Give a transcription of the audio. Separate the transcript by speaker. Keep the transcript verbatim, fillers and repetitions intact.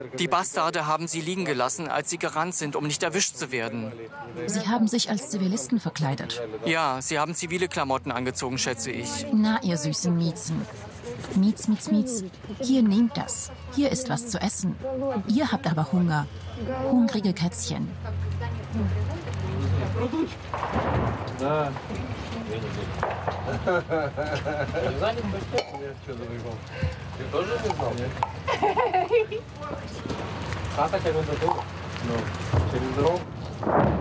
Speaker 1: Die Bastarde haben sie liegen gelassen, als sie gerannt sind, um nicht erwischt zu werden.
Speaker 2: Sie haben sich als Zivilisten verkleidet.
Speaker 1: Ja, sie haben zivile Klamotten angezogen, schätze ich.
Speaker 2: Na, ihr süßen Miezen. Miez, Miez, Miez. Hier, nehmt das. Hier ist was zu essen. Ihr habt aber Hunger. Hungrige Kätzchen.
Speaker 3: Хата тебе дадуть. Ну, через дорогу.